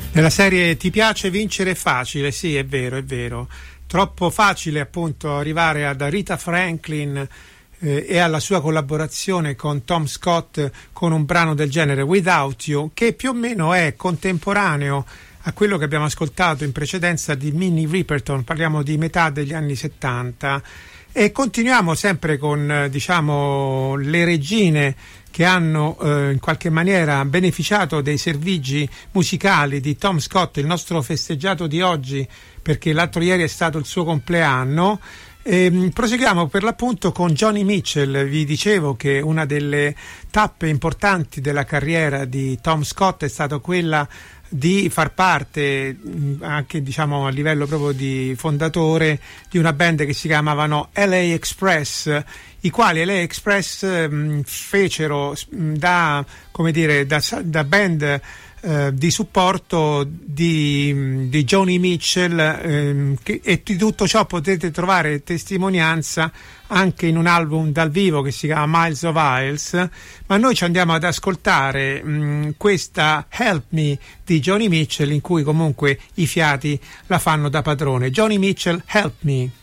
Nella serie Ti piace vincere facile? Sì, è vero, è vero. Troppo facile appunto arrivare ad Aretha Franklin e alla sua collaborazione con Tom Scott con un brano del genere, Without You, che più o meno è contemporaneo a quello che abbiamo ascoltato in precedenza di Minnie Riperton, parliamo di metà degli anni 70, e continuiamo sempre con diciamo le regine che hanno in qualche maniera beneficiato dei servigi musicali di Tom Scott, il nostro festeggiato di oggi, perché l'altro ieri è stato il suo compleanno. Proseguiamo per l'appunto con Joni Mitchell. Vi dicevo che una delle tappe importanti della carriera di Tom Scott è stata quella di far parte anche diciamo a livello proprio di fondatore di una band che si chiamavano LA Express, i quali LA Express fecero da band di supporto di Joni Mitchell, e di tutto ciò potete trovare testimonianza anche in un album dal vivo che si chiama Miles of Isles, ma noi ci andiamo ad ascoltare questa Help Me di Joni Mitchell, in cui comunque i fiati la fanno da padrone. Joni Mitchell, Help Me.